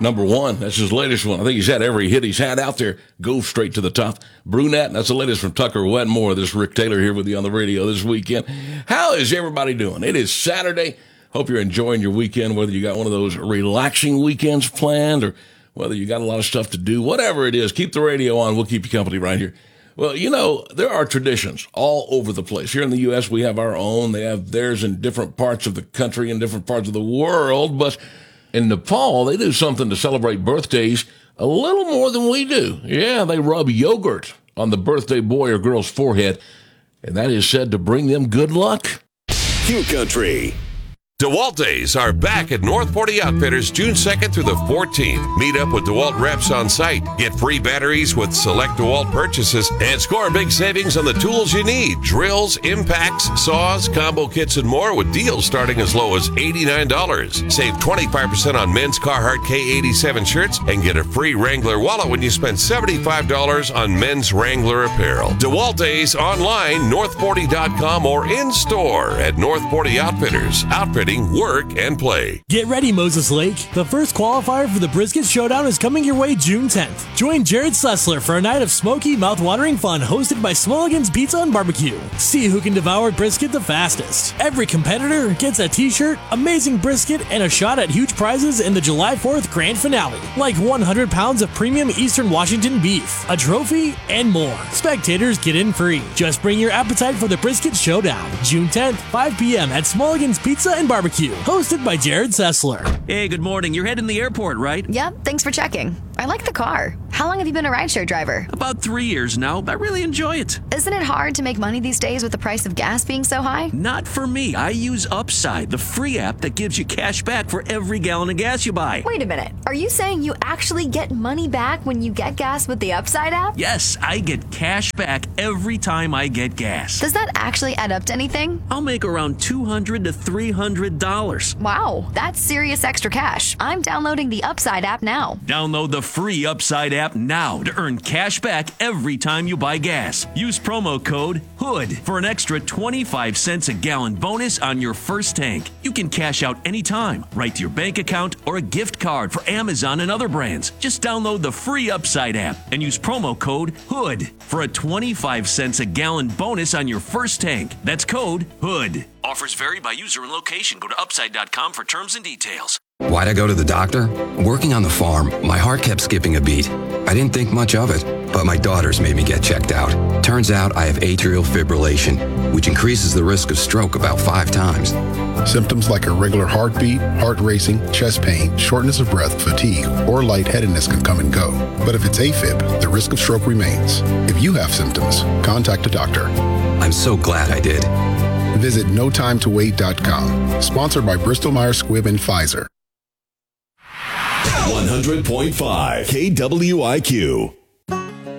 Number one, that's his latest one. I think he's had every hit he's had out there go straight to the top. Brunette, that's the latest from Tucker Wetmore. This is Rick Taylor here with you on the radio this weekend. How is everybody doing? It is Saturday. Hope you're enjoying your weekend, whether you got one of those relaxing weekends planned or whether you got a lot of stuff to do. Whatever it is, keep the radio on. We'll keep you company right here. Well, you know, there are traditions all over the place. Here in the U.S., we have our own. They have theirs in different parts of the country and different parts of the world. But in Nepal, they do something to celebrate birthdays a little more than we do. Yeah, they rub yogurt on the birthday boy or girl's forehead, and that is said to bring them good luck. Q Country. DeWalt Days are back at North 40 Outfitters June 2nd through the 14th. Meet up with DeWalt reps on site. Get free batteries with select DeWalt purchases and score big savings on the tools you need. Drills, impacts, saws, combo kits, and more with deals starting as low as $89. Save 25% on men's Carhartt K87 shirts and get a free Wrangler wallet when you spend $75 on men's Wrangler apparel. DeWalt Days online, north40.com or in store at North 40 Outfitters. Outfitting, work, and play. Get ready, Moses Lake. The first qualifier for the Brisket Showdown is coming your way June 10th. Join Jared Slessler for a night of smoky, mouth-watering fun hosted by Smulligan's Pizza and Barbecue. See who can devour brisket the fastest. Every competitor gets a t-shirt, amazing brisket, and a shot at huge prizes in the July 4th grand finale, like 100 pounds of premium Eastern Washington beef, a trophy, and more. Spectators get in free. Just bring your appetite for the Brisket Showdown. June 10th, 5 p.m. at Smulligan's Pizza and Barbecue, hosted by Jared Sessler. Hey, good morning. You're heading to the airport, right? Yep, thanks for checking. I like the car. How long have you been a rideshare driver? About 3 years now. I really enjoy it. Isn't it hard to make money these days with the price of gas being so high? Not for me. I use Upside, the free app that gives you cash back for every gallon of gas you buy. Wait a minute. Are you saying you actually get money back when you get gas with the Upside app? Yes, I get cash back every time I get gas. Does that actually add up to anything? I'll make around $200 to $300. Wow, that's serious extra cash. I'm downloading the Upside app now. Download the free Upside app now to earn cash back every time you buy gas. Use promo code HOOD for an extra 25 cents a gallon bonus on your first tank. You can cash out anytime, right to your bank account or a gift card for Amazon and other brands. Just download the free Upside app and use promo code HOOD for a 25 cents a gallon bonus on your first tank. That's code HOOD. Offers vary by user and location. Go to upside.com for terms and details. Why'd I go to the doctor? Working on the farm, my heart kept skipping a beat. I didn't think much of it, but my daughters made me get checked out. Turns out I have atrial fibrillation, which increases the risk of stroke about 5 times. Symptoms like irregular heartbeat, heart racing, chest pain, shortness of breath, fatigue, or lightheadedness can come and go. But if it's AFib, the risk of stroke remains. If you have symptoms, contact a doctor. I'm so glad I did. Visit notimetowait.com. Sponsored by Bristol-Myers Squibb and Pfizer. 100.5 KWIQ.